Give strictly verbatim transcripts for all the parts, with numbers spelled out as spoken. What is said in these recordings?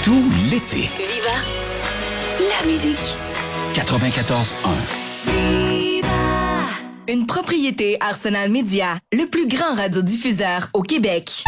tout l'été. Viva la musique. quatre-vingt-quatorze un. Une propriété Arsenal Media, le plus grand radiodiffuseur au Québec.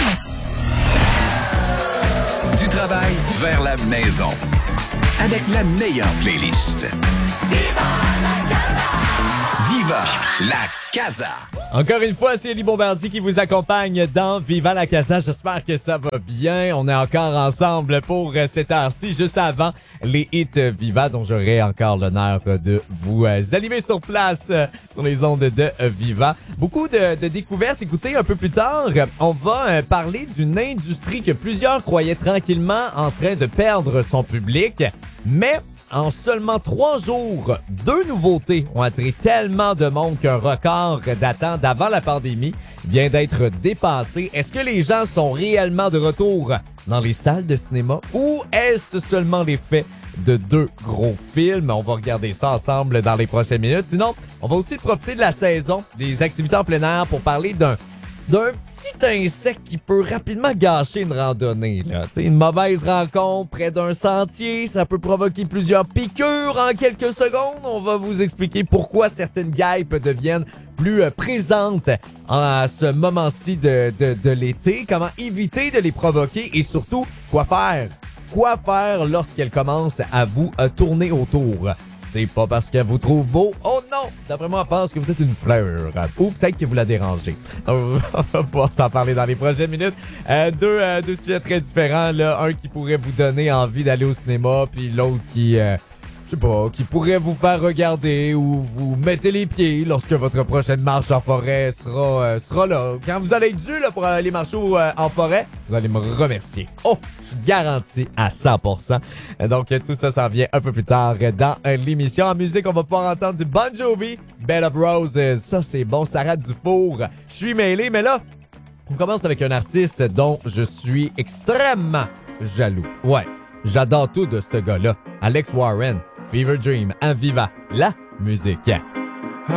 Du travail vers la maison. Avec la meilleure playlist. Viva la Casa! Viva la Casa! Encore une fois, c'est Élie Bombardier qui vous accompagne dans Viva la Casa. J'espère que ça va bien. On est encore ensemble pour cette heure-ci, juste avant les hits Viva, dont j'aurai encore l'honneur de vous animer sur place sur les ondes de Viva. Beaucoup de, de découvertes. Écoutez, un peu plus tard, on va parler d'une industrie que plusieurs croyaient tranquillement en train de perdre son public, mais en seulement trois jours, deux nouveautés ont attiré tellement de monde qu'un record datant d'avant la pandémie vient d'être dépassé. Est-ce que les gens sont réellement de retour dans les salles de cinéma ou est-ce seulement l'effet de deux gros films? On va regarder ça ensemble dans les prochaines minutes. Sinon, on va aussi profiter de la saison des activités en plein air pour parler d'un d'un petit insecte qui peut rapidement gâcher une randonnée. Là. T'sais, une mauvaise rencontre près d'un sentier, ça peut provoquer plusieurs piqûres en quelques secondes. On va vous expliquer pourquoi certaines guêpes deviennent plus euh, présentes à ce moment-ci de, de, de l'été, comment éviter de les provoquer et surtout, quoi faire. Quoi faire lorsqu'elles commencent à vous euh, tourner autour. C'est pas parce qu'elle vous trouve beau. Oh non! D'après moi, elle pense que vous êtes une fleur. Ou peut-être que vous la dérangez. On va pouvoir s'en parler dans les prochaines minutes. Euh, deux, euh, deux sujets très différents. Là. Un qui pourrait vous donner envie d'aller au cinéma, puis l'autre qui... Euh, je sais pas, qui pourrait vous faire regarder ou vous mettez les pieds lorsque votre prochaine marche en forêt sera euh, sera là. Quand vous allez être dû là, pour aller marcher euh, en forêt, vous allez me remercier. Oh, je suis garanti à cent pour cent. Donc, tout ça s'en vient un peu plus tard dans euh, l'émission. En musique, on va pouvoir entendre du Bon Jovi, Bed of Roses. Ça, c'est bon, Sarah Dufour. Je suis mêlé, mais là, on commence avec un artiste dont je suis extrêmement jaloux. Ouais, j'adore tout de ce gars-là. Alex Warren. Fever Dream, à Viva la musique.